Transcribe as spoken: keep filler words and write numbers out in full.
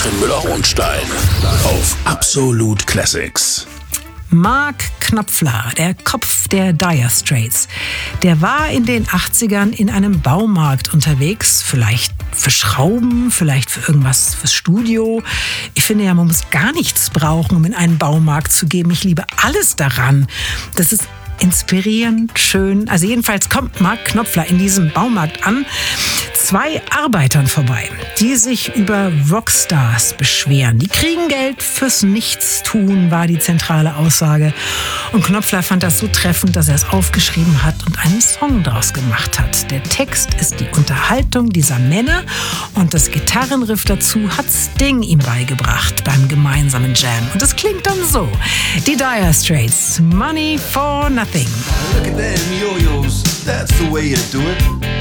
Joachim Müller-Hohenstein auf Absolut Classics. Mark Knopfler, der Kopf der Dire Straits, der war in den achtzigern in einem Baumarkt unterwegs, vielleicht für Schrauben, vielleicht für irgendwas fürs Studio. Ich finde ja, man muss gar nichts brauchen, um in einen Baumarkt zu gehen. Ich liebe alles daran. Das ist inspirierend, schön. Also jedenfalls kommt Mark Knopfler in diesem Baumarkt an, zwei Arbeitern vorbei, die sich über Rockstars beschweren. Die kriegen Geld fürs Nichtstun, war die zentrale Aussage. Und Knopfler fand das so treffend, dass er es aufgeschrieben hat und einen Song daraus gemacht hat. Der Text ist die Unterhaltung dieser Männer und das Gitarrenriff dazu hat Sting ihm beigebracht beim gemeinsamen Jam. Und es klingt dann so. Die Dire Straits, Money for Nothing. Look at them yo-yos, that's the way you do it.